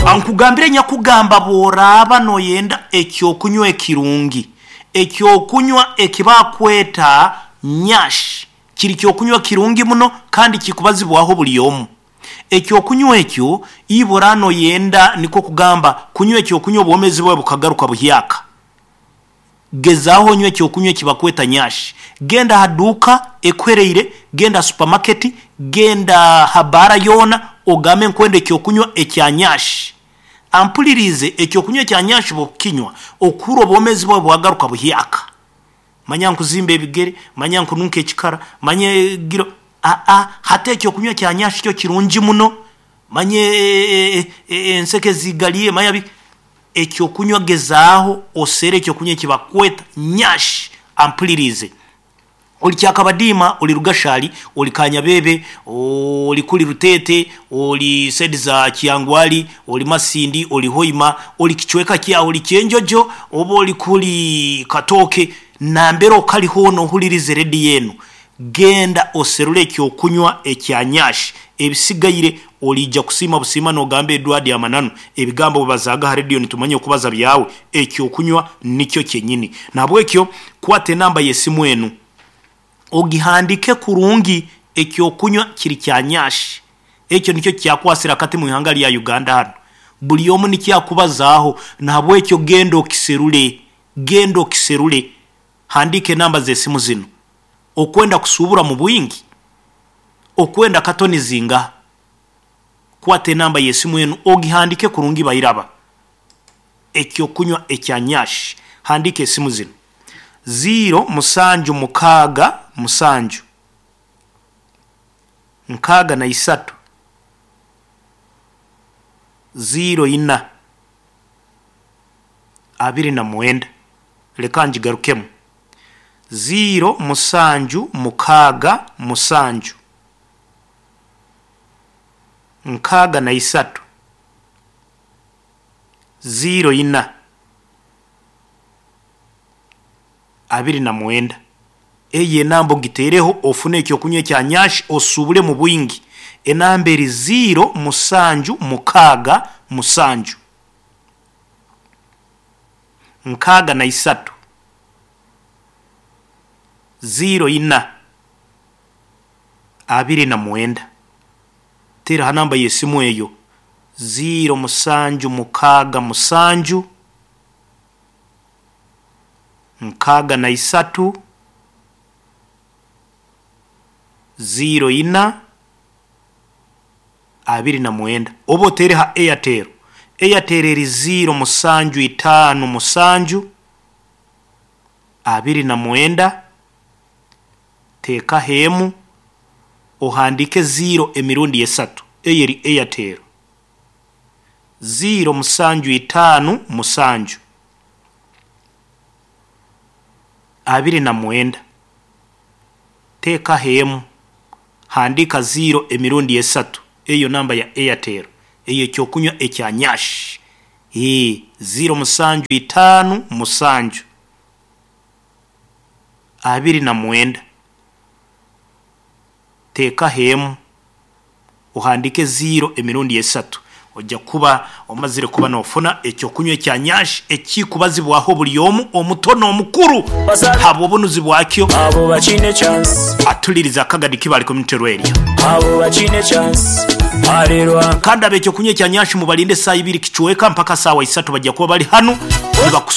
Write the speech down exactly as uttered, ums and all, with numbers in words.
ankugambire nyakugamba boraba no yenda ekyo kunywa ekirungi ekyo kunywa ekibakweta nyash kiri kyo kunywa kirungi muno kandi kikubazibwaho buli omu ekyo kunywa ekyo iborano yenda niko kugamba kunywa ekyo kunywa bwomezibwa bukagaruka buhyaka gezaho nywe ekyo kunywa kibakweta nyash genda haduka ekwereire genda supermarket genda habara yona ogame nkwende ekyo kunywa ekyanyash ampulirize ekyo kunywa ekyanyash bokinywa okuro bwomezibwa bwagaruka buhyaka manya nkuzimba ebigere manya nkununka ekikara manya giro a a hate ekyo kunywa kyanyashi kyo kirungi muno manye enseke zigaliye manya bi ekyo kunywa gezaho osere ekyo kunywa kibakweta nyashi ampulirize oli kyakabadima oli rugashali oli kanyabebe oli kuli rutete oli sediza kiangwali oli masindi oli hoima oli kichweka kya oli kyenjojo obo oli kuli katoke nambero kali hono hulirize redi yenu genda oserule ekyo kunywa ekyanyashi ebisigayire olija kusima busima no gambe Edward Amananu ebigambo bazaga radio nitumanye okubaza byawe ekyo kunywa nikyo kyenyini nabwe ekyo kwate namba yesimu enu ogihandike kurungi ekyo kunywa kiri kyanyashi ekyo nikyo kyakwasira kati mu ihanga ya Uganda hano buli omu nikyakubazaho nabwe ekyo gendo kiserule gendo kiserule handike namba zesimu zino okwenda kusubura mu bwingi okwenda katoni zinga kwate namba yesimu enu ogihandike kurungi bayiraba ekyo kunywa ekyanyashi handike esimu zino zero musanju mukaga musanju nkaga na isatu zero ina abiri na mwenda lekanji garukemu zero musanju mukaga musanju nkaga na isatu zero ina abiri na mwenda eye nambo gitereho ofune ekyo kunywa kyanyashi osubule mu bwingi enamberi zero musanju mukaga musanju nkaga na isatu zero ina abiri na mwenda tera hanamba yesimu eyo zero musanju mukaga musanju nkaga na isatu zero ina abiri na mwenda obo tere ha Airtel Airtel eri zero musanju itanu musanju abiri na mwenda teka hemu ohandike zero emirundi yesatu eyeri Airtel zero musanju itanu musanju abiri na mwenda teka hemu handika zero emirundi yesatu eyo namba ya Airtel eyo kyokunywa ekyanyashi eh zero musanju itanu musanju abiri na mwenda teka hemu uhandike zero emirundi yesatu ojja kuba omazire kuba nofuna ekyo kunywa ekyanyashi ekikubazibwaho buli omu omutono omukuru habo bunuzibwakyo abo bachine chance atuliriza kagadi kibali community radio abo bachine chance kandi abekyo kunywa ekyanyashi mubalinde saa ibiri kichweka mpaka saa isatu bajja kuba bali hano